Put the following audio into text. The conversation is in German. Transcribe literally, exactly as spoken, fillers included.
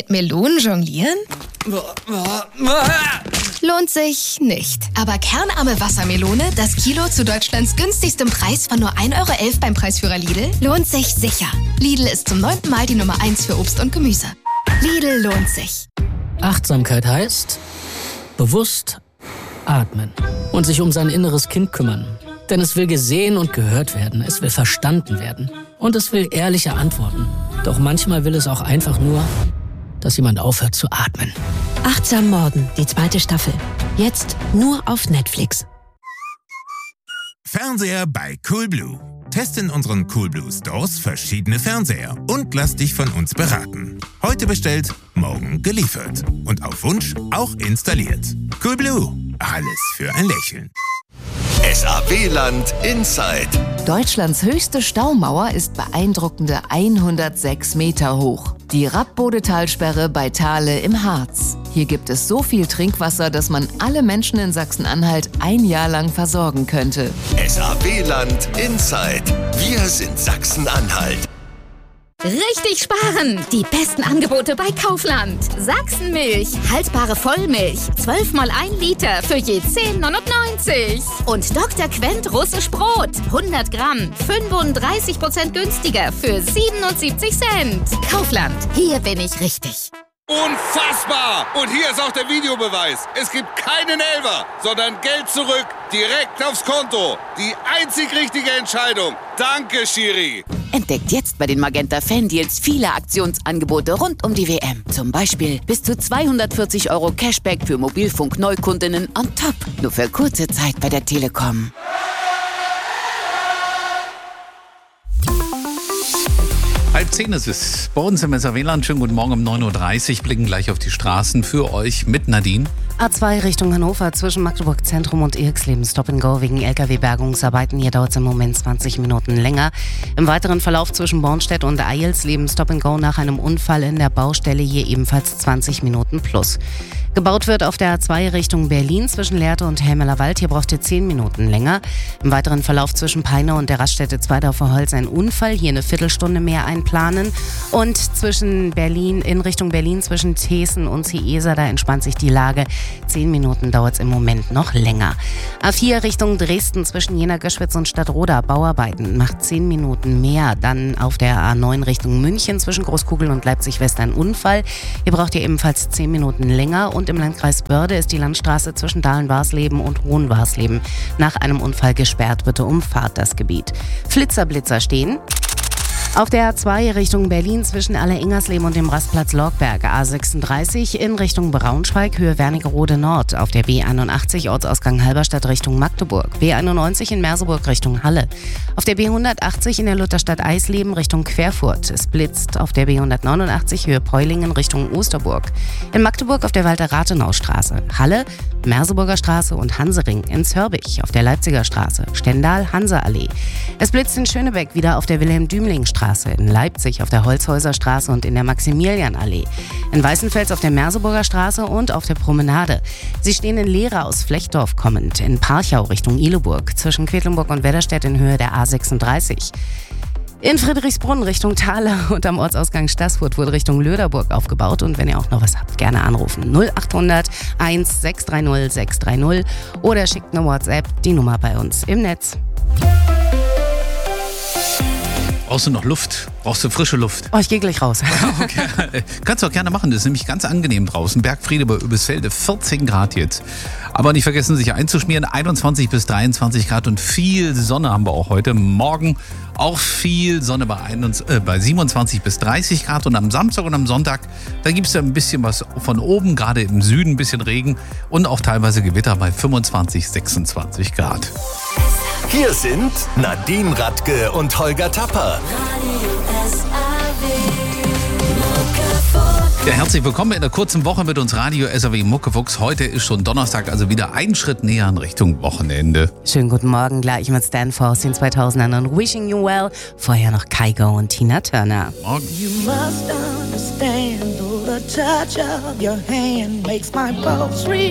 Mit Melonen jonglieren? Lohnt sich nicht. Aber kernarme Wassermelone, das Kilo zu Deutschlands günstigstem Preis von nur ein Euro elf beim Preisführer Lidl, lohnt sich sicher. Lidl ist zum neunten Mal die Nummer eins für Obst und Gemüse. Lidl lohnt sich. Achtsamkeit heißt bewusst atmen und sich um sein inneres Kind kümmern. Denn es will gesehen und gehört werden, es will verstanden werden und es will ehrliche Antworten. Doch manchmal will es auch einfach nur, dass jemand aufhört zu atmen. Achtsam Morden, die zweite Staffel. Jetzt nur auf Netflix. Fernseher bei Coolblue. Teste in unseren Coolblue Stores verschiedene Fernseher und lass dich von uns beraten. Heute bestellt, morgen geliefert. Und auf Wunsch auch installiert. Coolblue. Alles für ein Lächeln. S A W-Land Inside. Deutschlands höchste Staumauer ist beeindruckende hundertsechs Meter hoch. Die Rappbodetalsperre bei Thale im Harz. Hier gibt es so viel Trinkwasser, dass man alle Menschen in Sachsen-Anhalt ein Jahr lang versorgen könnte. S A W-Land Inside. Wir sind Sachsen-Anhalt. Richtig sparen! Die besten Angebote bei Kaufland. Sachsenmilch, haltbare Vollmilch, zwölf mal ein Liter für je zehn neunundneunzig. Und Doktor Quent russisch Brot, hundert Gramm, fünfunddreißig Prozent günstiger für siebenundsiebzig Cent. Kaufland, hier bin ich richtig. Unfassbar! Und hier ist auch der Videobeweis. Es gibt keinen Elfer, sondern Geld zurück, direkt aufs Konto. Die einzig richtige Entscheidung. Danke, Schiri. Entdeckt jetzt bei den Magenta Fan-Deals viele Aktionsangebote rund um die W M. Zum Beispiel bis zu zweihundertvierzig Euro Cashback für Mobilfunk-Neukundinnen on top. Nur für kurze Zeit bei der Telekom. Halb zehn ist es. Bei uns im S A W-Land. Schönen guten Morgen um neun Uhr dreißig. Blicken gleich auf die Straßen für euch mit Nadine. A zwei Richtung Hannover zwischen Magdeburg Zentrum und Irxleben. Stop and Go wegen L K W-Bergungsarbeiten. Hier dauert es im Moment zwanzig Minuten länger. Im weiteren Verlauf zwischen Bornstedt und Eilsleben Stop and Go nach einem Unfall in der Baustelle. Hier ebenfalls zwanzig Minuten plus. Gebaut wird auf der A zwei Richtung Berlin zwischen Lehrte und Helmelerwald. Hier braucht ihr zehn Minuten länger. Im weiteren Verlauf zwischen Peine und der Raststätte Zweidorfer Holz ein Unfall. Hier eine Viertelstunde mehr einplanen. Und zwischen Berlin, in Richtung Berlin zwischen Thesen und Ciesa, da entspannt sich die Lage. Zehn Minuten dauert es im Moment noch länger. A vier Richtung Dresden zwischen Jena, Göschwitz und Stadtroda. Bauarbeiten macht zehn Minuten mehr. Dann auf der A neun Richtung München zwischen Großkugel und Leipzig-West ein Unfall. Hier braucht ihr ebenfalls zehn Minuten länger. Und im Landkreis Börde ist die Landstraße zwischen Dahlen-Warsleben und Hohen-Warsleben nach einem Unfall gesperrt. Bitte umfahrt das Gebiet. Flitzer-Blitzer stehen. Auf der A zwei Richtung Berlin zwischen Alle-Ingersleben und dem Rastplatz Lorgberg. A sechsunddreißig in Richtung Braunschweig, Höhe Wernigerode Nord. Auf der B einundachtzig Ortsausgang Halberstadt Richtung Magdeburg. B einundneunzig in Merseburg Richtung Halle. Auf der B hundertachtzig in der Lutherstadt Eisleben Richtung Querfurt. Es blitzt auf der B hundertneunundachtzig Höhe Peulingen Richtung Osterburg. In Magdeburg auf der Walter-Rathenau-Straße. Halle, Merseburger Straße und Hansering in Zörbich. Auf der Leipziger Straße. Stendal, Hanseallee. Es blitzt in Schönebeck wieder auf der Wilhelm-Dümling-Straße. In Leipzig auf der Holzhäuser-Straße und in der Maximilianallee. In Weißenfels auf der Merseburger Straße und auf der Promenade. Sie stehen in Lehre aus Flechdorf kommend. In Parchau Richtung Ihleburg. Zwischen Quedlinburg und Wedderstedt in Höhe der A sechsunddreißig. In Friedrichsbrunn Richtung Thale und am Ortsausgang Staßfurt wurde Richtung Löderburg aufgebaut. Und wenn ihr auch noch was habt, gerne anrufen. null achthundert eins sechs drei null sechs drei null oder schickt eine WhatsApp, die Nummer bei uns im Netz. Brauchst du noch Luft? Brauchst du frische Luft? Oh, ich gehe gleich raus. Okay. Kannst du auch gerne machen. Das ist nämlich ganz angenehm draußen. Bergfriede bei Übelsfelde, vierzehn Grad jetzt. Aber nicht vergessen, sich einzuschmieren. einundzwanzig bis dreiundzwanzig Grad und viel Sonne haben wir auch heute. Morgen auch viel Sonne bei, einundzwanzig, äh, bei siebenundzwanzig bis dreißig Grad. Und am Samstag und am Sonntag, da gibt es ja ein bisschen was von oben, gerade im Süden ein bisschen Regen und auch teilweise Gewitter bei fünfundzwanzig, sechsundzwanzig Grad. Hier sind Nadine Radke und Holger Tapper. Ja, herzlich willkommen in der kurzen Woche mit uns Radio S A W Muckefuchs. Heute ist schon Donnerstag, also wieder einen Schritt näher in Richtung Wochenende. Schönen guten Morgen, gleich mit Stan aus den zweitausendern und Wishing You Well. Vorher noch Kygo und Tina Turner. Morgen. You must understand, the touch of your hand makes my pulse real.